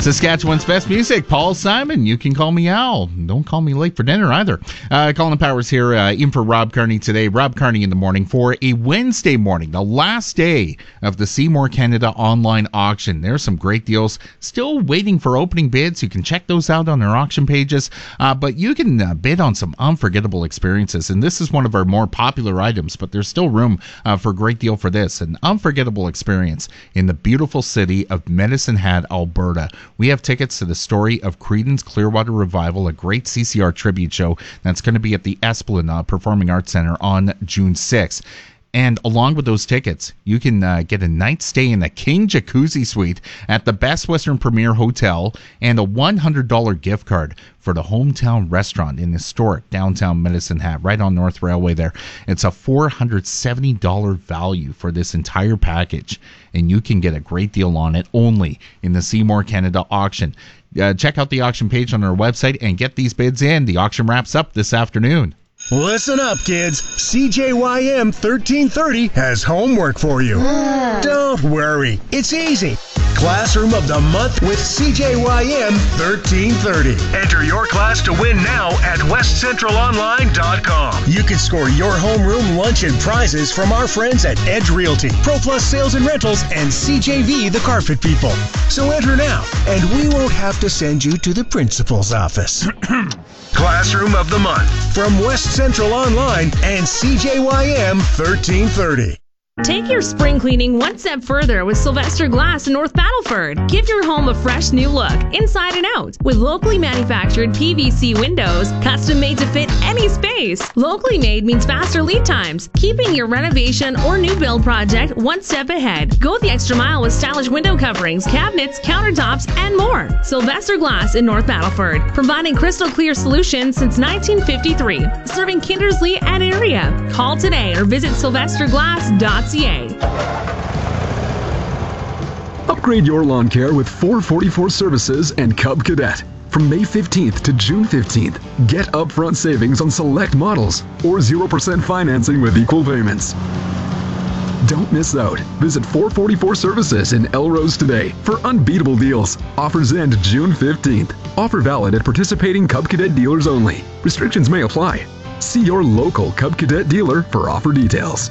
Saskatchewan's best music, Paul Simon. You can call me Al. Don't call me late for dinner either. Colin Powers here in for Rob Carney today. Rob Carney in the morning for a Wednesday morning, the last day of the Seymour Canada online auction. There's some great deals still waiting for opening bids. You can check those out on their auction pages, but you can bid on some unforgettable experiences. And this is one of our more popular items, but there's still room for a great deal for this. An unforgettable experience in the beautiful city of Medicine Hat, Alberta. We have tickets to the story of Creedence Clearwater Revival, a great CCR tribute show that's going to be at the Esplanade Performing Arts Center on June 6th. And along with those tickets, you can get a night stay in the King Jacuzzi Suite at the Best Western Premier Hotel and a $100 gift card for the Hometown Restaurant in historic downtown Medicine Hat, right on North Railway there. It's a $470 value for this entire package, and you can get a great deal on it only in the Seymour Canada auction. Check out the auction page on our website and get these bids in. The auction wraps up this afternoon. Listen up, kids. CJYM 1330 has homework for you. Don't worry. It's easy. Classroom of the Month with CJYM 1330. Enter your class to win now at westcentralonline.com. You can score your homeroom lunch and prizes from our friends at Edge Realty, ProPlus Sales and Rentals, and CJV, the Carpet People. So enter now, and we won't have to send you to the principal's office. Classroom of the Month from West Central Online and CJYM 1330. Take your spring cleaning one step further with Sylvester Glass in North Battleford. Give your home a fresh new look, inside and out, with locally manufactured PVC windows, custom made to fit any space. Locally made means faster lead times, keeping your renovation or new build project one step ahead. Go the extra mile with stylish window coverings, cabinets, countertops, and more. Sylvester Glass in North Battleford, providing crystal clear solutions since 1953, serving Kindersley and area. Call today or visit sylvesterglass.ca. Upgrade your lawn care with 444 Services and Cub Cadet. From May 15th to June 15th, get upfront savings on select models or 0% financing with equal payments. Don't miss out. Visit 444 Services in Elrose today for unbeatable deals. Offers end June 15th. Offer valid at participating Cub Cadet dealers only. Restrictions may apply. See your local Cub Cadet dealer for offer details.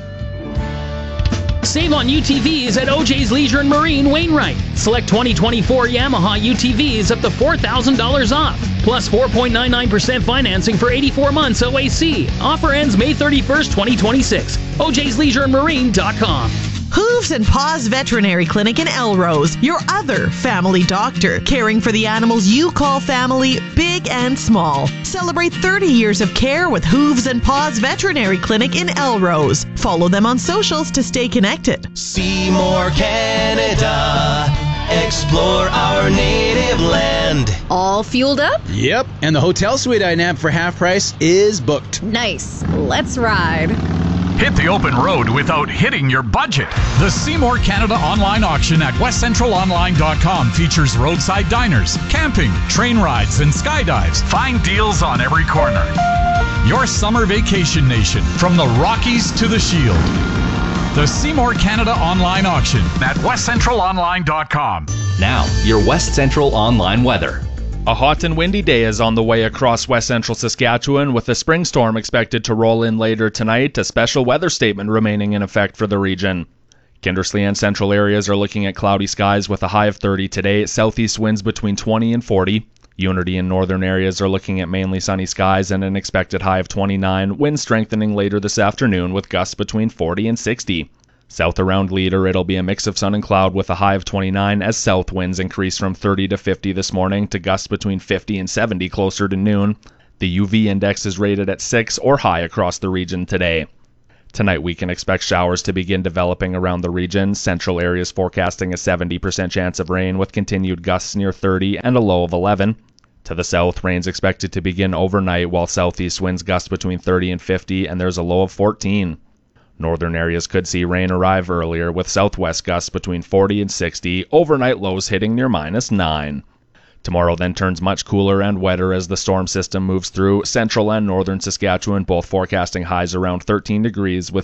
Save on UTVs at OJ's Leisure and Marine, Wainwright. Select 2024 Yamaha UTVs up to $4,000 off, plus 4.99% financing for 84 months OAC. Offer ends May 31st, 2026. OJ'sLeisureandMarine.com. Hooves and Paws Veterinary Clinic in Elrose, your other family doctor, caring for the animals you call family, big and small. Celebrate 30 years of care with Hooves and Paws Veterinary Clinic in Elrose. Follow them on socials to stay connected. Seymour, Canada. Explore our native land. All fueled up? Yep, and the hotel suite I nabbed for half price is booked. Nice. Let's ride. Hit the open road without hitting your budget. The Seymour Canada online auction at westcentralonline.com features roadside diners, camping, train rides, and skydives. Find deals on every corner. Your summer vacation nation, from the Rockies to the Shield. The Seymour Canada online auction at westcentralonline.com. Now, your West Central online weather. A hot and windy day is on the way across west central Saskatchewan, with a spring storm expected to roll in later tonight, a special weather statement remaining in effect for the region. Kindersley and central areas are looking at cloudy skies with a high of 30 today, southeast winds between 20 and 40. Unity and northern areas are looking at mainly sunny skies and an expected high of 29, winds strengthening later this afternoon with gusts between 40 and 60. South around Leader, it'll be a mix of sun and cloud with a high of 29 as south winds increase from 30 to 50 this morning to gusts between 50 and 70 closer to noon. The UV index is rated at 6 or high across the region today. Tonight we can expect showers to begin developing around the region. Central areas forecasting a 70% chance of rain with continued gusts near 30 and a low of 11. To the south, rain's expected to begin overnight while southeast winds gust between 30 and 50 and there's a low of 14. Northern areas could see rain arrive earlier with southwest gusts between 40 and 60, overnight lows hitting near -9. Tomorrow then turns much cooler and wetter as the storm system moves through. Central and northern Saskatchewan both forecasting highs around 13 degrees with